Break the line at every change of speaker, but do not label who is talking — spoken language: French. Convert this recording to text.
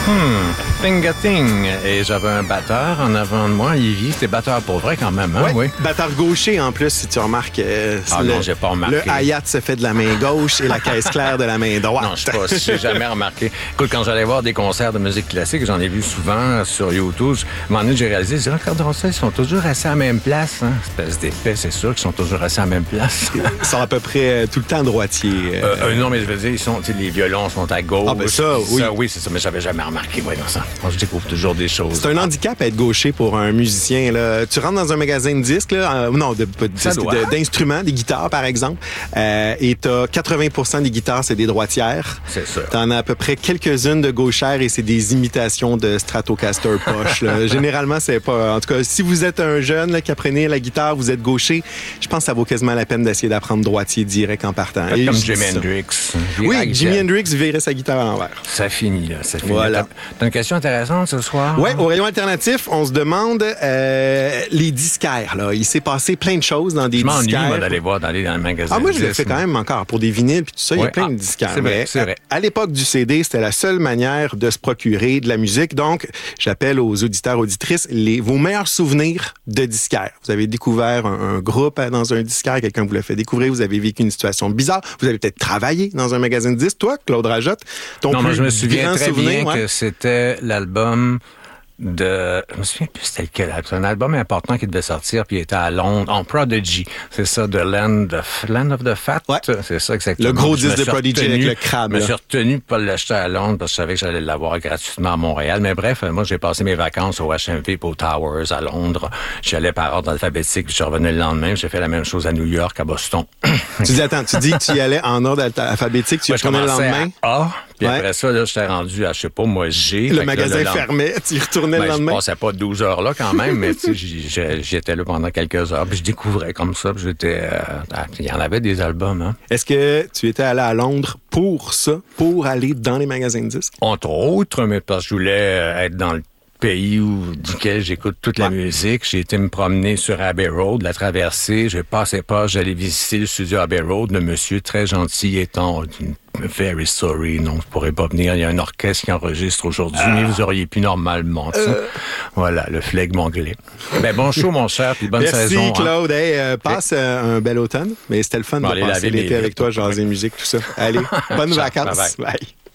Thing a Thing. Et j'avais un batteur en avant de moi, Yves. C'était batteur pour vrai quand même, hein?
Ouais,
Oui.
batteur gaucher en plus, si tu remarques.
Non, j'ai pas remarqué.
Le hi-hat se fait de la main gauche et la caisse claire de la main droite.
Non, je sais pas, j'ai jamais remarqué. Écoute, quand j'allais voir des concerts de musique classique, j'en ai vu souvent sur YouTube. À un moment donné, j'ai réalisé, ils sont toujours assis à la même place. Hein? Espèce d'épais, c'est sûr qu'ils sont toujours assis à la même place.
Ils sont à peu près tout le temps droitiers.
Non, mais je veux dire, les violons sont à gauche.
Ah, ben ça, oui.
Oui, c'est ça, mais j'avais jamais remarqué. Ouais, dans ça. Moi, je découvre toujours des choses.
C'est un handicap être gaucher pour un musicien. Là. Tu rentres dans un magasin de disques, là, d'instruments, des guitares, par exemple, et t'as 80% des guitares, c'est des droitières.
C'est ça.
T'en as à peu près quelques-unes de gauchères et c'est des imitations de Stratocaster poche. Là. Généralement, c'est pas... En tout cas, si vous êtes un jeune là, qui apprenez la guitare, vous êtes gaucher, je pense que ça vaut quasiment la peine d'essayer d'apprendre droitier direct en partant.
Comme Jimi Hendrix.
Oui, Jimi Hendrix virait sa guitare à l'envers.
Ça finit, là. Ça finit.
Voilà.
T'as une question intéressante ce soir?
Oui, au rayon alternatif, on se demande les disquaires. Là. Il s'est passé plein de choses dans des disquaires.
Je m'ennuie, moi, d'aller voir dans les magasins.
Ah, moi, je le fais quand même encore pour des vinyles puis tout ça. Il y a plein de disquaires.
C'est vrai.
À l'époque du CD, c'était la seule manière de se procurer de la musique. Donc, j'appelle aux auditeurs, auditrices, vos meilleurs souvenirs de disquaires. Vous avez découvert un groupe dans un disquaire, quelqu'un vous l'a fait découvrir, vous avez vécu une situation bizarre, vous avez peut-être travaillé dans un magasin de disques. Toi, Claude Rajotte,
moi, je me souviens très bien
ouais?
que c'était l'album je me souviens plus c'était lequel. C'est un album important qui devait sortir, puis il était à Londres, en Prodigy. C'est ça, de Land of the Fat.
Ouais.
C'est ça exactement.
Le gros disque de Prodigy avec le crabe.
Je me suis retenu pour pas l'acheter à Londres parce que je savais que j'allais l'avoir gratuitement à Montréal. Mais bref, moi, j'ai passé mes vacances au HMV et aux Towers à Londres. J'allais par ordre alphabétique, puis je suis revenu le lendemain. J'ai fait la même chose à New York, à Boston.
Tu dis que tu y allais en ordre alphabétique, tu y retournais le lendemain?
A, puis après ça, là, j'étais rendu à, je sais pas, moi, G.
Le magasin fermait, tu y retournais le lendemain?
Je passais pas 12 heures là quand même, mais tu sais, j'étais là pendant quelques heures, puis je découvrais comme ça, puis il y en avait des albums, hein.
Est-ce que tu étais allé à Londres pour ça, pour aller dans les magasins de disques?
Entre autres, mais parce que je voulais être dans le pays duquel j'écoute toute la musique. J'ai été me promener sur Abbey Road, la traversée. Je passais pas, j'allais visiter le studio Abbey Road. Le monsieur très gentil étant very sorry, non, je pourrais pas venir. Il y a un orchestre qui enregistre aujourd'hui, mais vous auriez pu normalement. Voilà, le flegme anglais. Ben, bon show, mon cher, puis bonne saison.
Merci, Claude. Hey, passe un bel automne. Mais c'était le fun de passer l'été avec toi, jaser musique, tout ça. Allez, bonnes vacances.
Bye.
Bye.